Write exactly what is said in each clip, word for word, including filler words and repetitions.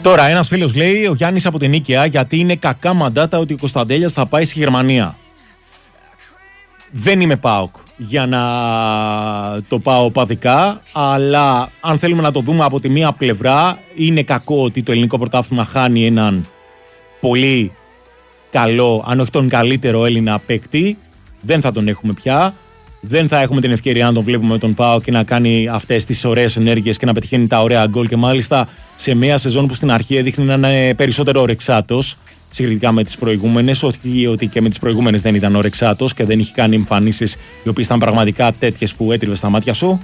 Τώρα, ένας φίλος λέει, ο Γιάννης από την Νίκαια, γιατί είναι κακά μαντάτα ότι ο Κωνσταντέλιας θα πάει στη Γερμανία. Δεν είμαι ΠΑΟΚ για να το πάω παδικά, αλλά αν θέλουμε να το δούμε από τη μία πλευρά, είναι κακό ότι το ελληνικό πρωτάθλημα χάνει έναν πολύ καλό, αν όχι τον καλύτερο Έλληνα παίκτη. Δεν θα τον έχουμε πια. Δεν θα έχουμε την ευκαιρία να τον βλέπουμε με τον ΠΑΟΚ και να κάνει αυτές τις ωραίες ενέργειες και να πετυχαίνει τα ωραία γκολ, και μάλιστα σε μια σεζόν που στην αρχή έδειχνε να είναι περισσότερο ορεξάτος συγκριτικά με τις προηγούμενες. Όχι ότι και με τις προηγούμενες δεν ήταν ορεξάτος και δεν είχε κάνει εμφανίσεις οι οποίες ήταν πραγματικά τέτοιες που έτριβε στα μάτια σου.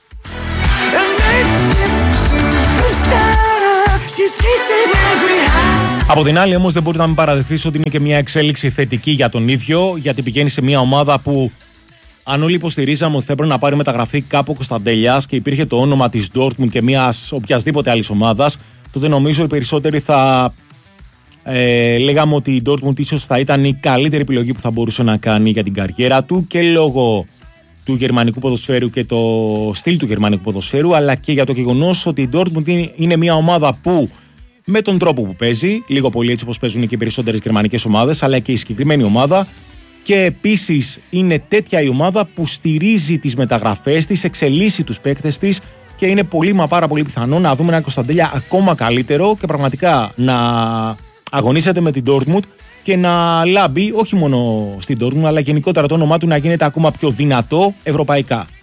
Από την άλλη όμως δεν μπορεί να μην παραδεχθείς ότι είναι και μια εξέλιξη θετική για τον ίδιο, γιατί πηγαίνει σε μια ομάδα που, αν όλοι υποστηρίζαμε ότι θα έπρεπε να πάρει μεταγραφή κάπου ο Κωνσταντέλιας και υπήρχε το όνομα της Dortmund και μιας οποιασδήποτε άλλης ομάδας, τότε νομίζω οι περισσότεροι θα ε, λέγαμε ότι η Dortmund ίσως θα ήταν η καλύτερη επιλογή που θα μπορούσε να κάνει για την καριέρα του, και λόγω του γερμανικού ποδοσφαίρου και το στυλ του γερμανικού ποδοσφαίρου, αλλά και για το γεγονός ότι η Dortmund είναι μια ομάδα που με τον τρόπο που παίζει, λίγο πολύ έτσι όπως παίζουν και οι περισσότερες γερμανικές ομάδες, αλλά και η συγκεκριμένη ομάδα, και επίσης είναι τέτοια η ομάδα που στηρίζει τις μεταγραφές της, εξελίσσει τους παίκτες της, και είναι πολύ μα πάρα πολύ πιθανό να δούμε έναν Κωνσταντέλια ακόμα καλύτερο και πραγματικά να αγωνίζεται με την Dortmund και να λάμπει όχι μόνο στην Dortmund, αλλά γενικότερα το όνομά του να γίνεται ακόμα πιο δυνατό ευρωπαϊκά.